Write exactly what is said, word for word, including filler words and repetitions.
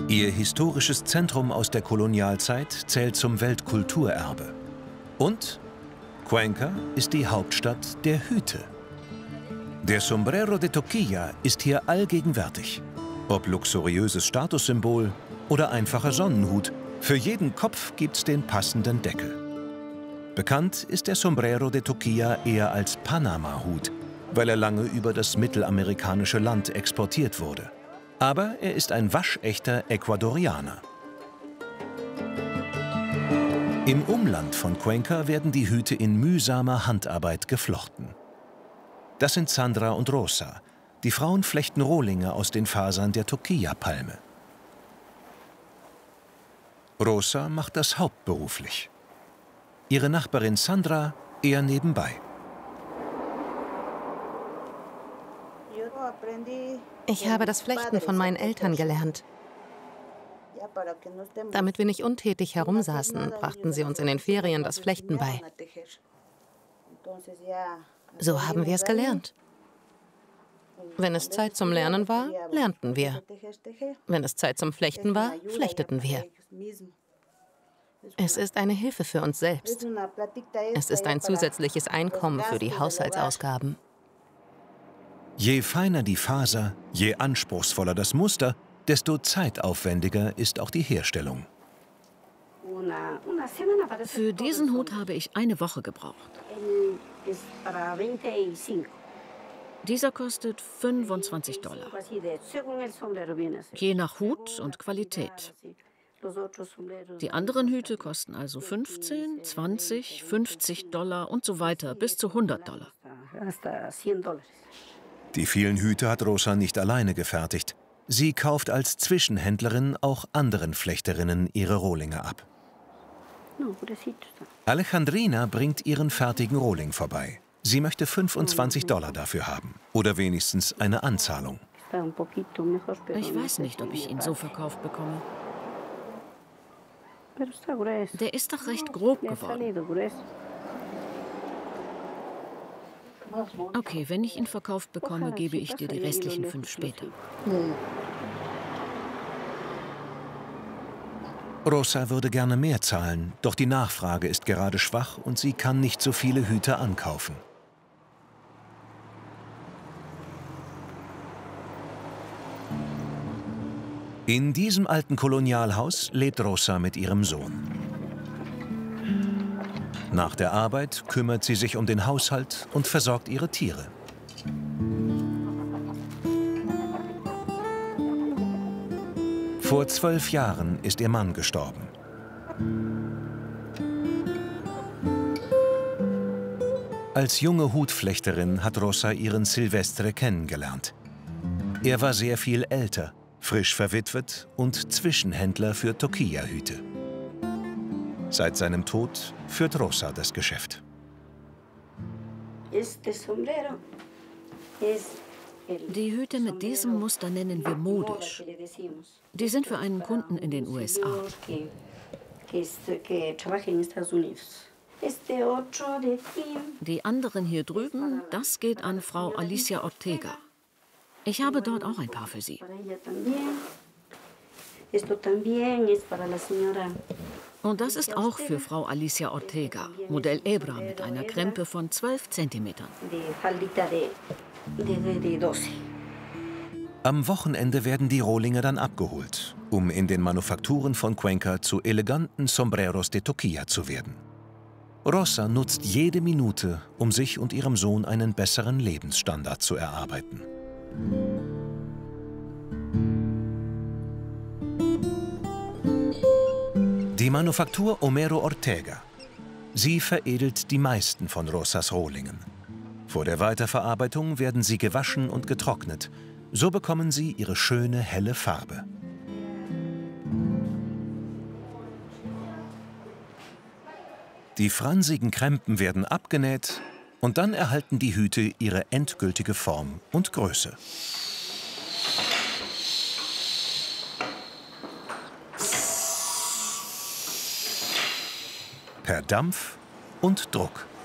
Ihr historisches Zentrum aus der Kolonialzeit zählt zum Weltkulturerbe. Und Cuenca ist die Hauptstadt der Hüte. Der Sombrero de Toquilla ist hier allgegenwärtig. Ob luxuriöses Statussymbol oder einfacher Sonnenhut, für jeden Kopf gibt's den passenden Deckel. Bekannt ist der Sombrero de Toquilla eher als Panama-Hut, weil er lange über das mittelamerikanische Land exportiert wurde. Aber er ist ein waschechter Ecuadorianer. Im Umland von Cuenca werden die Hüte in mühsamer Handarbeit geflochten. Das sind Sandra und Rosa. Die Frauen flechten Rohlinge aus den Fasern der Toquilla-Palme. Rosa macht das hauptberuflich. Ihre Nachbarin Sandra eher nebenbei. Ich habe das Flechten von meinen Eltern gelernt. Damit wir nicht untätig herumsaßen, brachten sie uns in den Ferien das Flechten bei. So haben wir es gelernt. Wenn es Zeit zum Lernen war, lernten wir. Wenn es Zeit zum Flechten war, flechteten wir. Es ist eine Hilfe für uns selbst. Es ist ein zusätzliches Einkommen für die Haushaltsausgaben. Je feiner die Faser, je anspruchsvoller das Muster, desto zeitaufwendiger ist auch die Herstellung. Für diesen Hut habe ich eine Woche gebraucht. Dieser kostet fünfundzwanzig Dollar. Je nach Hut und Qualität. Die anderen Hüte kosten also fünfzehn, zwanzig, fünfzig Dollar und so weiter, bis zu hundert Dollar. Die vielen Hüte hat Rosa nicht alleine gefertigt. Sie kauft als Zwischenhändlerin auch anderen Flechterinnen ihre Rohlinge ab. Alejandrina bringt ihren fertigen Rohling vorbei. Sie möchte fünfundzwanzig Dollar dafür haben. Oder wenigstens eine Anzahlung. Ich weiß nicht, ob ich ihn so verkauft bekomme. Der ist doch recht grob geworden. Okay, wenn ich ihn verkauft bekomme, gebe ich dir die restlichen fünf später. Rosa würde gerne mehr zahlen, doch die Nachfrage ist gerade schwach und sie kann nicht so viele Hüte ankaufen. In diesem alten Kolonialhaus lebt Rosa mit ihrem Sohn. Nach der Arbeit kümmert sie sich um den Haushalt und versorgt ihre Tiere. Vor zwölf Jahren ist ihr Mann gestorben. Als junge Hutflechterin hat Rosa ihren Silvestre kennengelernt. Er war sehr viel älter, frisch verwitwet und Zwischenhändler für Toquilla-Hüte. Seit seinem Tod führt Rosa das Geschäft. Die Hüte mit diesem Muster nennen wir modisch. Die sind für einen Kunden in den U S A. Die anderen hier drüben, das geht an Frau Alicia Ortega. Ich habe dort auch ein paar für sie. Und das ist auch für Frau Alicia Ortega, Modell Ebra mit einer Krempe von zwölf Zentimetern. Am Wochenende werden die Rohlinge dann abgeholt, um in den Manufakturen von Cuenca zu eleganten Sombreros de Toquilla zu werden. Rosa nutzt jede Minute, um sich und ihrem Sohn einen besseren Lebensstandard zu erarbeiten. Die Manufaktur Homero Ortega. Sie veredelt die meisten von Rosas Rohlingen. Vor der Weiterverarbeitung werden sie gewaschen und getrocknet. So bekommen sie ihre schöne, helle Farbe. Die fransigen Krempen werden abgenäht und dann erhalten die Hüte ihre endgültige Form und Größe. Per Dampf und Druck.